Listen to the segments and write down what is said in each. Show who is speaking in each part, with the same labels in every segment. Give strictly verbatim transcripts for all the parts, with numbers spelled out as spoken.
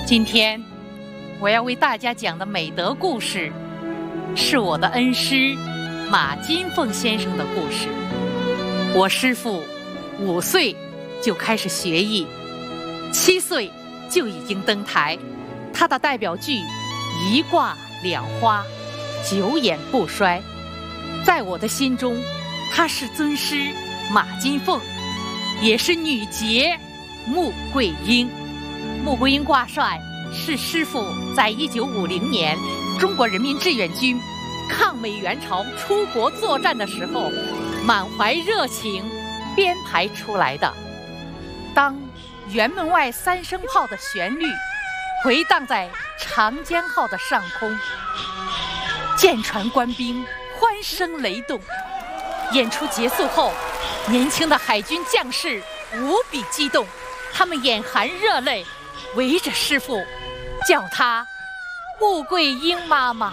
Speaker 1: 今天我要为大家讲的美德故事，是我的恩师马金凤先生的故事。我师父五岁就开始学艺，七岁就已经登台。他的代表剧一挂两花，久演不衰。在我的心中，他是尊师马金凤，也是女杰穆桂英。穆桂英挂帅是师父在一九五零年中国人民志愿军抗美援朝出国作战的时候，满怀热情编排出来的。当辕门外三声炮的旋律回荡在长江号的上空，舰船官兵欢声雷动。演出结束后，年轻的海军将士无比激动，他们眼含热泪，围着师父叫他穆桂英妈妈。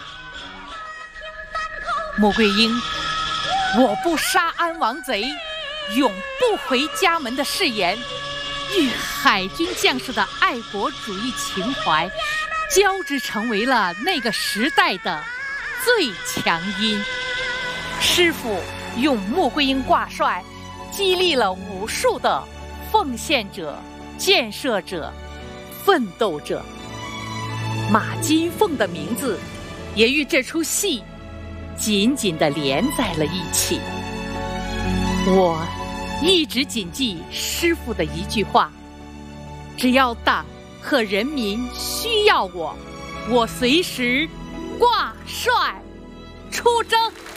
Speaker 1: 穆桂英我不杀安王贼，永不回家门的誓言，与海军将士的爱国主义情怀交织，成为了那个时代的最强音。师父用穆桂英挂帅激励了无数的奉献者、建设者、奋斗者。马金凤的名字也与这出戏紧紧地连在了一起。我一直谨记师父的一句话：只要党和人民需要我，我随时挂帅出征。